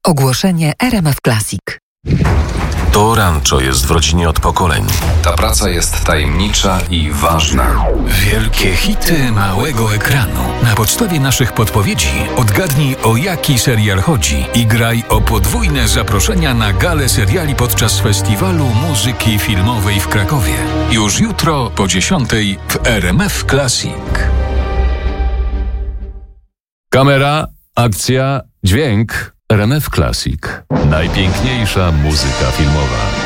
Ogłoszenie RMF Classic. To Rancho jest w rodzinie od pokoleń. Ta praca jest tajemnicza i ważna. Wielkie hity małego ekranu. Na podstawie naszych podpowiedzi odgadnij, o jaki serial chodzi i graj o podwójne zaproszenia na galę seriali podczas Festiwalu Muzyki Filmowej w Krakowie. Już jutro po 10:00 w RMF Classic. Kamera, akcja, dźwięk. RMF Classic. Najpiękniejsza muzyka filmowa.